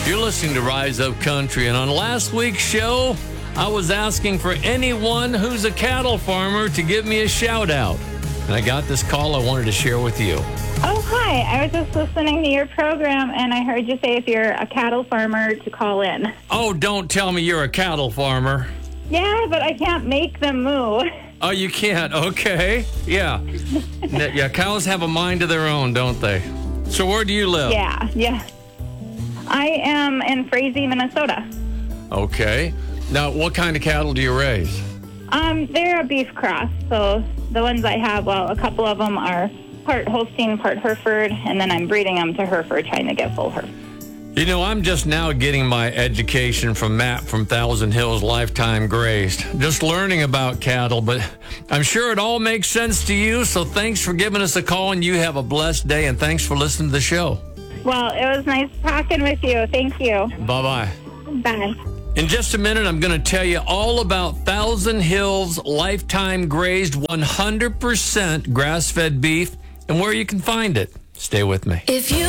You're listening to Rise Up Country, and on last week's show, I was asking for anyone who's a cattle farmer to give me a shout out. And I got this call I wanted to share with you. Oh, hi. I was just listening to your program, and I heard you say if you're a cattle farmer to call in. Oh, don't tell me you're a cattle farmer. Yeah, but I can't make them moo. Oh, you can't? Okay. Yeah. Yeah, cows have a mind of their own, don't they? So where do you live? Yeah. I am in Frazee, Minnesota. Okay. Now, what kind of cattle do you raise? They're a beef cross, so the ones I have, well, a couple of them are part Holstein, part Hereford, and then I'm breeding them to Hereford, trying to get full Hereford. You know, I'm just now getting my education from Matt from Thousand Hills Lifetime Grazed. Just learning about cattle, but I'm sure it all makes sense to you, so thanks for giving us a call, and you have a blessed day, and thanks for listening to the show. Well, it was nice talking with you. Thank you. Bye-bye. Bye. In just a minute, I'm going to tell you all about Thousand Hills Lifetime Grazed 100% grass-fed beef and where you can find it. Stay with me. If you